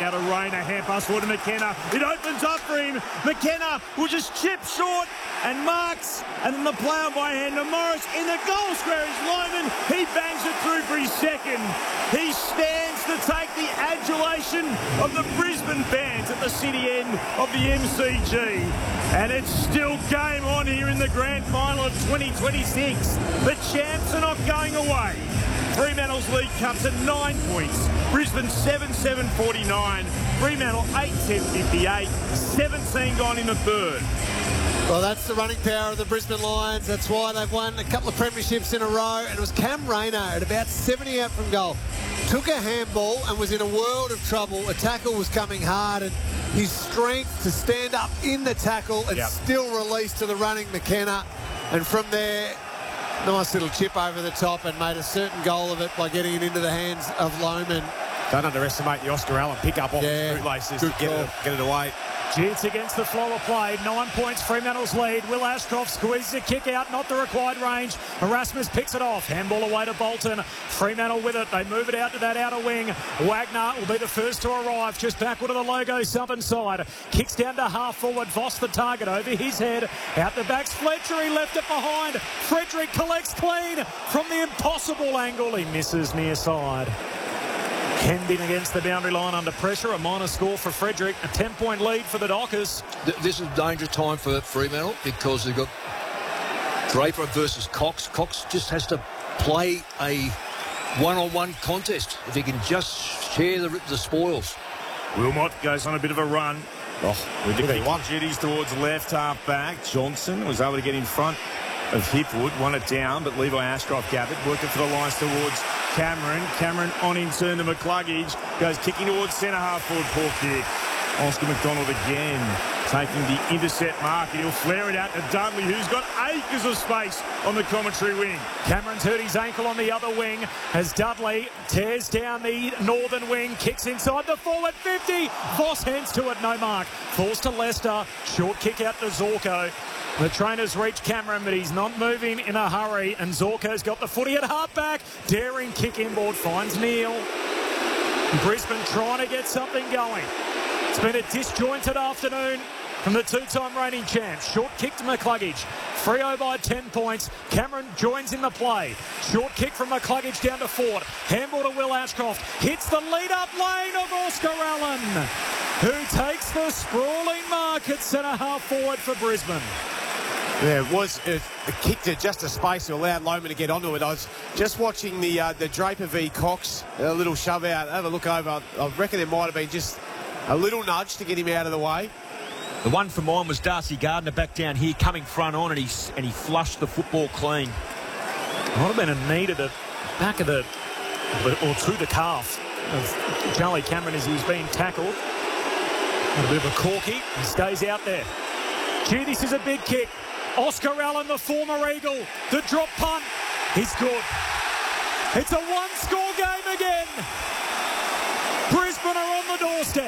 out of Rayner. Hand pass forward to McKenna. It opens up for him. McKenna will just chip short and marks. And then the play on by hand to Morris. In the goal square is Lohmann. He bangs it through for his second. He stands to take the adulation of the Brisbane fans at the city end of the MCG. And it's still game on here in the grand final of 2026. The champs are not going away. Fremantle's lead cup to 9 points. Brisbane 7-7-49. Fremantle 8-10-58. 17 gone in the third. Well, that's the running power of the Brisbane Lions. That's why they've won a couple of premierships in a row. And it was Cam Rayner at about 70 out from goal. Took a handball and was in a world of trouble. A tackle was coming hard, and his strength to stand up in the tackle and still release to the running McKenna. And from there, nice little chip over the top and made a certain goal of it by getting it into the hands of Lohmann. Don't underestimate the Oscar Allen pick-up off the bootlaces to get it away. Jits against the flow of play. 9 points, Fremantle's lead. Will Ashcroft squeezes a kick out, not the required range. Erasmus picks it off. Handball away to Bolton. Fremantle with it. They move it out to that outer wing. Wagner will be the first to arrive. Just backward of the logo, southern side. Kicks down to half forward. Voss the target over his head. Out the back's Fletcher. He left it behind. Frederick collects clean from the impossible angle. He misses near side. Hending against the boundary line under pressure. A minor score for Frederick. A 10-point lead for the Dockers. This is dangerous time for Fremantle because they've got Draper versus Cox. Cox just has to play a one-on-one contest if he can just share the spoils. Wilmot goes on a bit of a run. With the kick duties towards left half back. Johnson was able to get in front of Hipwood. Won it down, but Levi Ashcroft gathered. Worked it for the lines towards Cameron. Cameron on in turn to McCluggage. Goes kicking towards centre half forward. Poor kick. Oscar McDonald again taking the intercept mark, and he'll flare it out to Dudley, who's got acres of space on the commentary wing. Cameron's hurt his ankle on the other wing as Dudley tears down the northern wing, kicks inside the forward 50. Voss hands to it, no mark. Falls to Lester. Short kick out to Zorko. The trainer's reached Cameron, but he's not moving in a hurry, and Zorko's got the footy at half-back. Daring kick inboard, finds Neal. Brisbane trying to get something going. It's been a disjointed afternoon from the two-time reigning champs. Short kick to McCluggage. Freo by 10 points. Cameron joins in the play. Short kick from McCluggage down to Ford. Handball to Will Ashcroft. Hits the lead-up lane of Oscar Allen, who takes the sprawling mark at centre-half forward for Brisbane. Yeah, it was a kick to just a space to allow Lohmann to get onto it. I was just watching the Draper v Cox, a little shove out. Have a look over. I reckon there might have been just a little nudge to get him out of the way. The one for mine was Darcy Gardner back down here, coming front on, and he flushed the football clean. Might have been a knee to the back of the, or to the calf of Charlie Cameron as he was being tackled. A bit of a corky. He stays out there. Gee, this is a big kick. Oscar Allen, the former Eagle. The drop punt. He's good. It's a one-score game again. Brisbane are on the doorstep.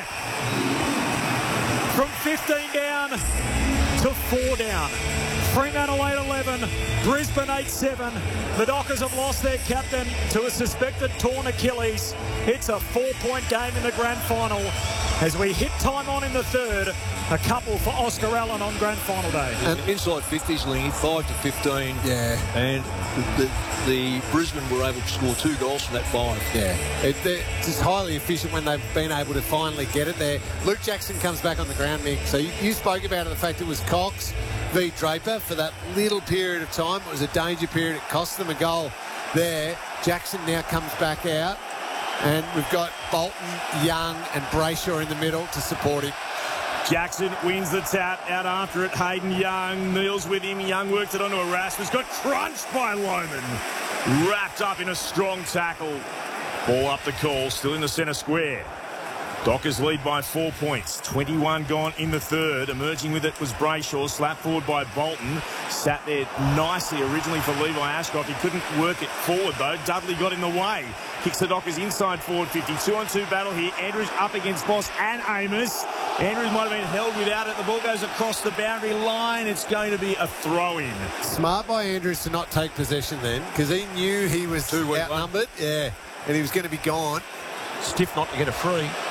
From 15 down to 4 down. Fremantle 8-11, Brisbane 8-7. The Dockers have lost their captain to a suspected torn Achilles. It's a 4-point game in the grand final. As we hit time on in the third, a couple for Oscar Allen on grand final day. And inside 50s, Lingy, 5-15. Yeah. And the Brisbane were able to score 2 goals from that 5. Yeah. It's just highly efficient when they've been able to finally get it there. Luke Jackson comes back on the ground, Mick. So you spoke about the fact it was Cox v Draper for that little period of time. It was a danger period. It cost them a goal there. Jackson now comes back out. And we've got Bolton, Young and Brayshaw in the middle to support him. Jackson wins the tap. Out after it, Hayden Young. Neal's with him. Young worked it onto Erasmus. Got crunched by Lohmann. Wrapped up in a strong tackle. Ball up the call. Still in the centre square. Dockers lead by 4 points. 21 gone in the third. Emerging with it was Brayshaw. Slapped forward by Bolton. Sat there nicely originally for Levi Ashcroft. He couldn't work it forward though. Dudley got in the way. Kicks the Dockers inside forward 50. 2-on-2 battle here. Andrews up against Boss and Amos. Andrews might have been held without it. The ball goes across the boundary line. It's going to be a throw-in. Smart by Andrews to not take possession then, because he knew he was outnumbered. Yeah, and he was going to be gone. Stiff not to get a free.